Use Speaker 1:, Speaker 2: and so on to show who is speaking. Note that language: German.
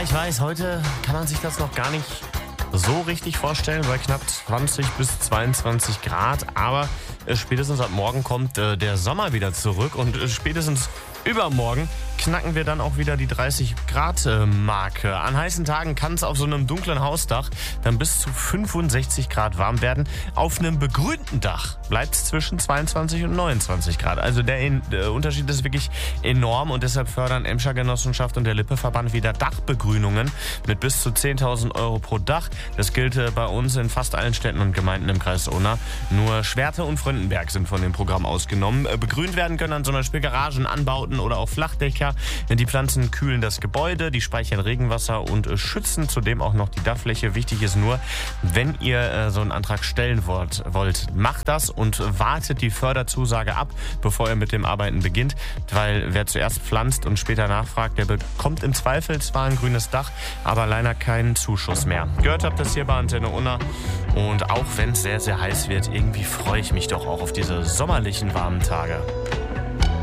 Speaker 1: ich weiß, heute kann man sich das noch gar nicht so richtig vorstellen, bei knapp 20 bis 22 Grad. Aber spätestens ab morgen kommt der Sommer wieder zurück und spätestens übermorgen knacken wir dann auch wieder die 30 Grad Marke. An heißen Tagen kann es auf so einem dunklen Hausdach dann bis zu 65 Grad warm werden. Auf einem begrünten Dach bleibt es zwischen 22 und 29 Grad. Also der Unterschied ist wirklich enorm und deshalb fördern Emscher Genossenschaft und der Lippe-Verband wieder Dachbegrünungen mit bis zu 10.000 Euro pro Dach. Das gilt bei uns in fast allen Städten und Gemeinden im Kreis Unna. Nur Schwerte und Fröndenberg sind von dem Programm ausgenommen. Begrünt werden können dann zum Beispiel Garagen, Anbauten oder auch Flachdächer. Die Pflanzen kühlen das Gebäude, die speichern Regenwasser und schützen zudem auch noch die Dachfläche. Wichtig ist nur, wenn ihr so einen Antrag stellen wollt, macht das und wartet die Förderzusage ab, bevor ihr mit dem Arbeiten beginnt. Weil wer zuerst pflanzt und später nachfragt, der bekommt im Zweifel zwar ein grünes Dach, aber leider keinen Zuschuss mehr. Gehört habt das hier bei Antenne Unna. Und auch wenn es sehr, sehr heiß wird, irgendwie freue ich mich doch auch auf diese sommerlichen warmen Tage.